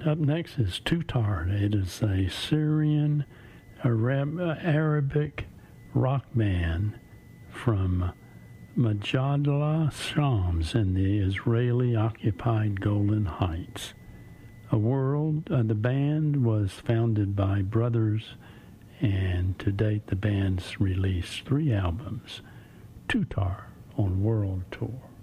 Up next is Tutar. It is a Syrian Arabic rock band from Majadala Shams in the Israeli-occupied Golan Heights. The band was founded by brothers, and to date the band's released 3 albums. Tutar on world tour.